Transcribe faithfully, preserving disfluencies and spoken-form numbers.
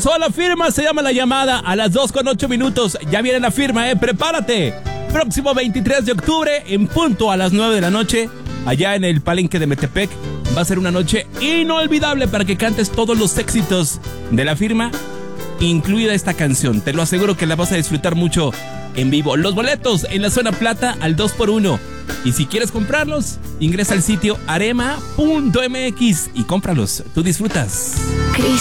regresó a La Firma, se llama La Llamada, a las dos con ocho minutos. Ya viene La Firma, eh, prepárate. Próximo veintitrés de octubre, en punto a las nueve de la noche, allá en el Palenque de Metepec. Va a ser una noche inolvidable para que cantes todos los éxitos de La Firma, incluida esta canción. Te lo aseguro que la vas a disfrutar mucho en vivo. Los boletos en la zona plata al dos por uno. Y si quieres comprarlos, ingresa al sitio arema punto m x y cómpralos. Tú disfrutas. Cris.